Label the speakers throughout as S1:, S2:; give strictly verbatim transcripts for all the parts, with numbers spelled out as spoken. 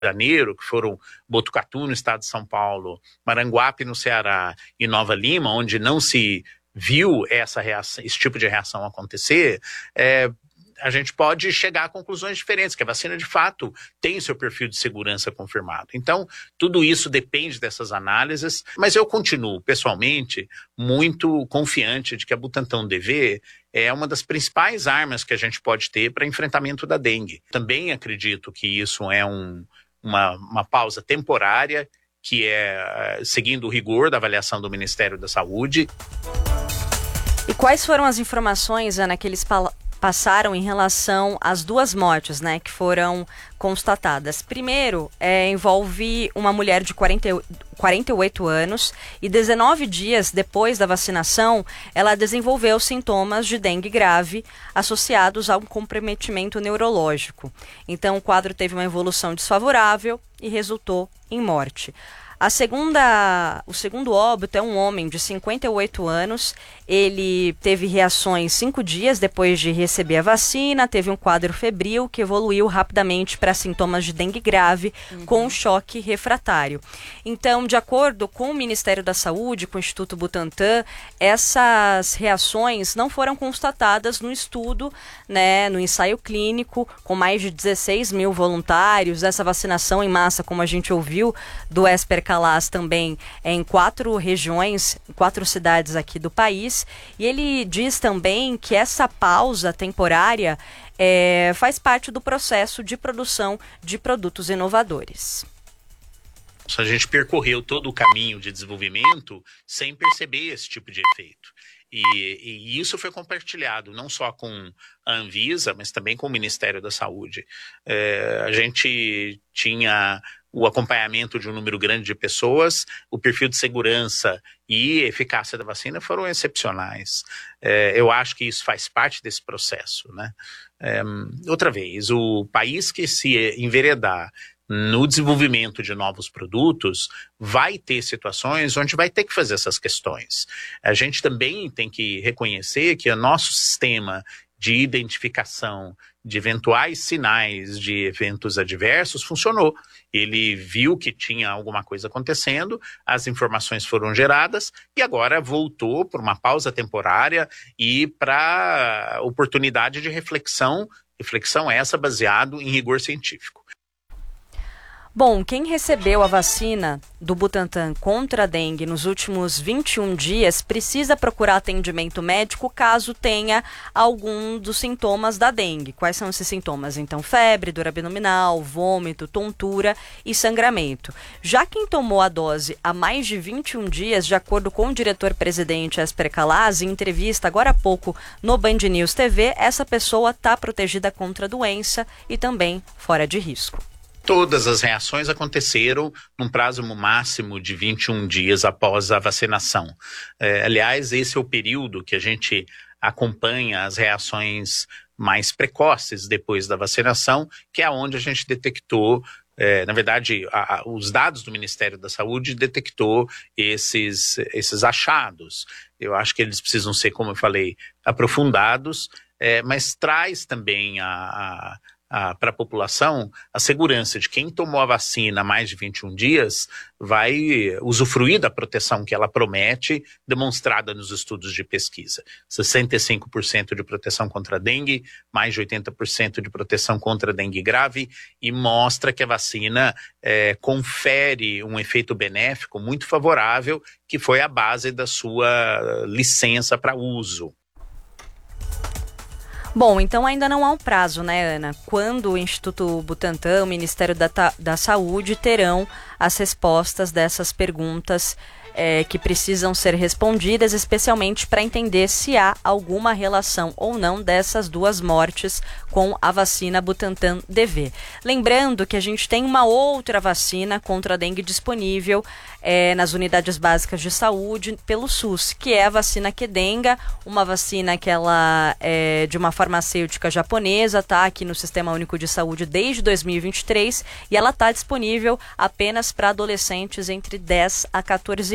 S1: Janeiro, que foram Botucatu, no estado de São Paulo, Maranguape, no Ceará, e Nova Lima, onde não se viu essa reação, esse tipo de reação acontecer, é, a gente pode chegar a conclusões diferentes, que a vacina, de fato, tem seu perfil de segurança confirmado. Então, tudo isso depende dessas análises, mas eu continuo, pessoalmente, muito confiante de que a Butantan D V é uma das principais armas que a gente pode ter para enfrentamento da dengue. Também acredito que isso é um, uma, uma pausa temporária, que é seguindo o rigor da avaliação do Ministério da Saúde.
S2: E quais foram as informações, Ana, que eles pal- passaram em relação às duas mortes, né, que foram constatadas? Primeiro, é, envolve uma mulher de quarenta e oito anos e dezenove dias depois da vacinação, ela desenvolveu sintomas de dengue grave associados a um comprometimento neurológico. Então, o quadro teve uma evolução desfavorável e resultou em morte. A segunda, o segundo óbito é um homem de cinquenta e oito anos. Ele teve reações cinco dias depois de receber a vacina, teve um quadro febril que evoluiu rapidamente para sintomas de dengue grave, uhum, com choque refratário. Então, de acordo com o Ministério da Saúde, com o Instituto Butantan, essas reações não foram constatadas no estudo, né, no ensaio clínico, com mais de dezesseis mil voluntários. Essa vacinação em massa, como a gente ouviu, do Esper Calas também é em quatro regiões, quatro cidades aqui do país. E ele diz também que essa pausa temporária é, faz parte do processo de produção de produtos inovadores.
S1: A gente percorreu todo o caminho de desenvolvimento sem perceber esse tipo de efeito. E, e isso foi compartilhado não só com a Anvisa, mas também com o Ministério da Saúde. É, a gente tinha o acompanhamento de um número grande de pessoas, o perfil de segurança e eficácia da vacina foram excepcionais. É, eu acho que isso faz parte desse processo, né? É, outra vez, o país que se enveredar no desenvolvimento de novos produtos vai ter situações onde vai ter que fazer essas questões. A gente também tem que reconhecer que o nosso sistema de identificação de eventuais sinais de eventos adversos funcionou. Ele viu que tinha alguma coisa acontecendo, as informações foram geradas e agora voltou para uma pausa temporária e para oportunidade de reflexão, reflexão essa baseado em rigor científico.
S2: Bom, quem recebeu a vacina do Butantan contra a dengue nos últimos vinte e um dias precisa procurar atendimento médico caso tenha algum dos sintomas da dengue. Quais são esses sintomas? Então, febre, dor abdominal, vômito, tontura e sangramento. Já quem tomou a dose há mais de vinte e um dias, de acordo com o diretor-presidente Esper Calas, em entrevista agora há pouco no Band News T V, essa pessoa está protegida contra a doença e também fora de risco.
S1: Todas as reações aconteceram num prazo máximo de vinte e um dias após a vacinação. É, aliás, esse é o período que a gente acompanha as reações mais precoces depois da vacinação, que é onde a gente detectou, é, na verdade, a, a, os dados do Ministério da Saúde detectou esses, esses achados. Eu acho que eles precisam ser, como eu falei, aprofundados, é, mas traz também a... a para a população a segurança de quem tomou a vacina há mais de vinte e um dias vai usufruir da proteção que ela promete, demonstrada nos estudos de pesquisa. sessenta e cinco por cento de proteção contra a dengue, mais de oitenta por cento de proteção contra a dengue grave, e mostra que a vacina é, confere um efeito benéfico muito favorável, que foi a base da sua licença para uso.
S2: Bom, então ainda não há um prazo, né, Ana? Quando o Instituto Butantan, o Ministério da, da Saúde terão as respostas dessas perguntas é, que precisam ser respondidas, especialmente para entender se há alguma relação ou não dessas duas mortes com a vacina Butantan D V. Lembrando que a gente tem uma outra vacina contra a dengue disponível é, nas unidades básicas de saúde pelo SUS, que é a vacina Qdenga, uma vacina que ela é de uma farmacêutica japonesa, tá aqui no Sistema Único de Saúde desde dois mil e vinte e três, e ela está disponível apenas para adolescentes entre dez a quatorze anos.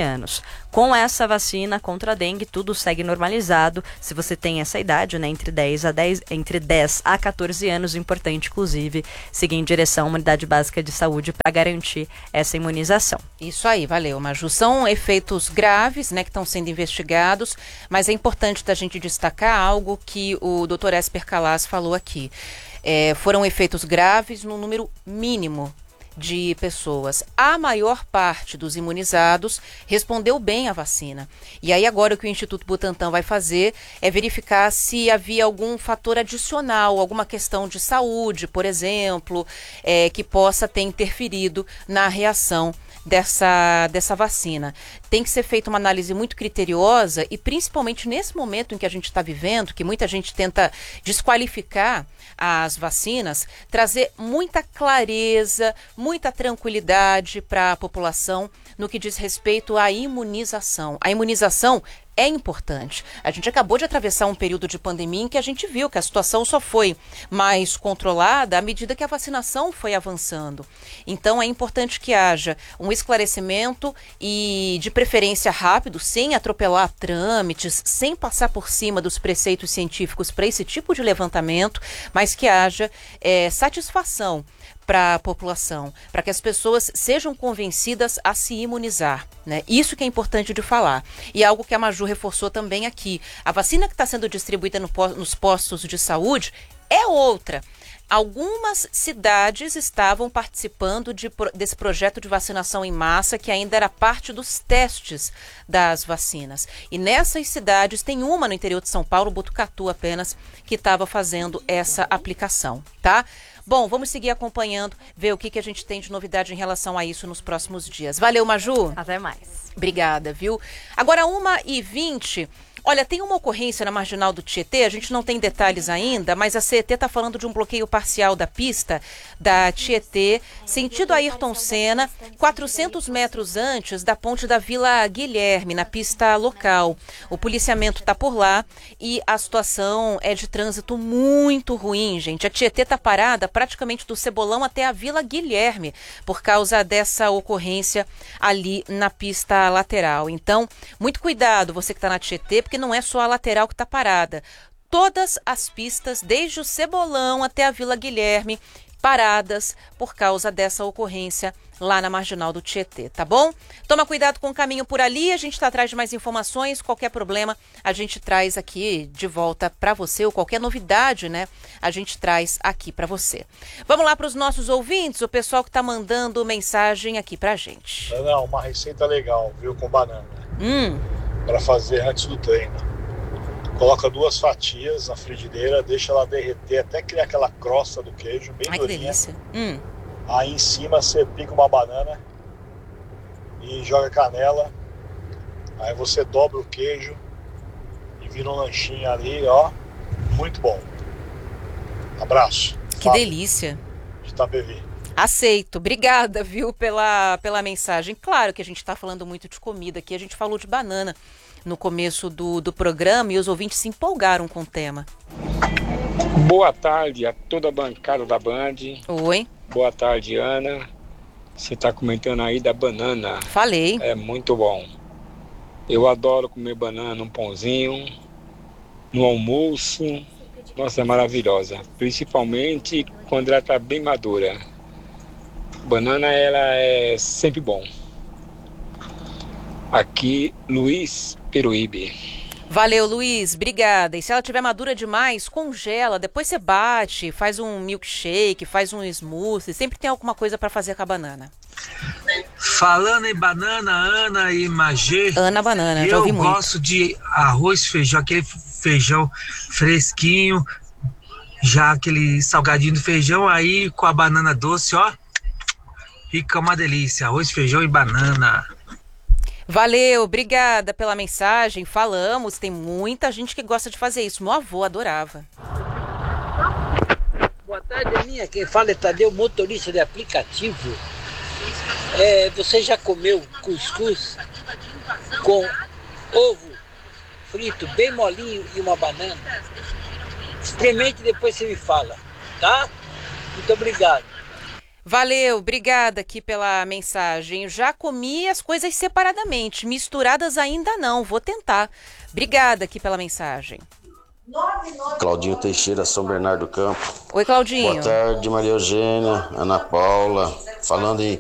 S2: anos. Com essa vacina contra a dengue, tudo segue normalizado. Se você tem essa idade, né, entre dez a dez, entre dez a quatorze anos, importante, inclusive, seguir em direção à Unidade Básica de Saúde para garantir essa imunização.
S3: Isso aí, valeu, Maju. São efeitos graves, né, que estão sendo investigados, mas é importante da gente destacar algo que o doutor Esper Calas falou aqui. É, foram efeitos graves no número mínimo de pessoas. A maior parte dos imunizados respondeu bem à vacina. E aí agora o que o Instituto Butantan vai fazer é verificar se havia algum fator adicional, alguma questão de saúde, por exemplo, é, que possa ter interferido na reação dessa, dessa vacina. Tem que ser feita uma análise muito criteriosa e principalmente nesse momento em que a gente está vivendo, que muita gente tenta desqualificar as vacinas, trazer muita clareza, muita tranquilidade para a população no que diz respeito à imunização. A imunização é importante. A gente acabou de atravessar um período de pandemia em que a gente viu que a situação só foi mais controlada à medida que a vacinação foi avançando. Então é importante que haja um esclarecimento e de preferência rápido, sem atropelar trâmites, sem passar por cima dos preceitos científicos para esse tipo de levantamento, mas que haja é, satisfação para a população, para que as pessoas sejam convencidas a se imunizar, né? Isso que é importante de falar. E algo que a Maju reforçou também aqui. A vacina que está sendo distribuída no, nos postos de saúde é outra. Algumas cidades estavam participando de, desse projeto de vacinação em massa, que ainda era parte dos testes das vacinas. E nessas cidades, tem uma no interior de São Paulo, Botucatu apenas, que estava fazendo essa aplicação, tá? Bom, vamos seguir acompanhando, ver o que, que a gente tem de novidade em relação a isso nos próximos dias. Valeu, Maju.
S2: Até mais.
S3: Obrigada, viu? Agora, uma e vinte. Olha, tem uma ocorrência na Marginal do Tietê, a gente não tem detalhes ainda, mas a C E T está falando de um bloqueio parcial da pista da Tietê, sentido Ayrton Senna, quatrocentos metros antes da ponte da Vila Guilherme, na pista local. O policiamento está por lá e a situação é de trânsito muito ruim, gente. A Tietê está parada praticamente do Cebolão até a Vila Guilherme, por causa dessa ocorrência ali na pista lateral. Então, muito cuidado, você que está na Tietê, porque não é só a lateral que está parada. Todas as pistas, desde o Cebolão até a Vila Guilherme, paradas por causa dessa ocorrência lá na Marginal do Tietê, tá bom? Toma cuidado com o caminho por ali, a gente está atrás de mais informações, qualquer problema a gente traz aqui de volta para você, ou qualquer novidade, né, a gente traz aqui para você. Vamos lá para os nossos ouvintes, o pessoal que está mandando mensagem aqui pra gente.
S4: Não, uma receita legal, viu, com banana.
S3: Hum.
S4: Para fazer antes do treino. Coloca duas fatias na frigideira, deixa ela derreter até criar aquela crosta do queijo, bem
S3: Ai,
S4: durinha.
S3: que delícia. Hum.
S4: Aí em cima você pica uma banana e joga canela. Aí você dobra o queijo e vira um lanchinho ali, ó. Muito bom. Abraço.
S3: Que
S4: Fábio,
S3: delícia.
S4: de Itapevi.
S3: Aceito. Obrigada, viu, pela, pela mensagem. Claro que a gente está falando muito de comida aqui. A gente falou de banana no começo do, do programa e os ouvintes se empolgaram com o tema.
S5: Boa tarde a toda a bancada da Band.
S3: Oi.
S5: Boa tarde, Ana. Você está comentando aí da banana.
S3: Falei.
S5: É muito bom. Eu adoro comer banana num pãozinho, no almoço. Nossa, é maravilhosa. Principalmente quando ela está bem madura. Banana, ela é sempre bom. Aqui, Luiz Peruíbe.
S3: Valeu, Luiz. Obrigada. E se ela tiver madura demais, congela. Depois você bate, faz um milkshake, faz um smoothie. Sempre tem alguma coisa para fazer com a banana.
S6: Falando em banana, Ana e Magê.
S3: Ana Banana, já
S6: eu
S3: ouvi muito.
S6: Eu gosto de arroz, feijão, aquele feijão fresquinho, já aquele salgadinho do feijão, aí com a banana doce, ó. Fica uma delícia, arroz, feijão e banana.
S3: Valeu, obrigada pela mensagem. Falamos, tem muita gente que gosta de fazer isso. Meu avô adorava.
S7: Boa tarde, Aninha. Quem fala é Tadeu, motorista de aplicativo. É, você já comeu cuscuz com ovo frito bem molinho e uma banana? Experimente e depois você me fala, tá? Muito obrigado.
S3: Valeu, obrigada aqui pela mensagem. Já comi as coisas separadamente, misturadas ainda não, vou tentar. Obrigada aqui pela mensagem.
S8: Claudinho Teixeira, São Bernardo do Campo.
S3: Oi, Claudinho.
S8: Boa tarde, Maria Eugênia, Ana Paula. Falando em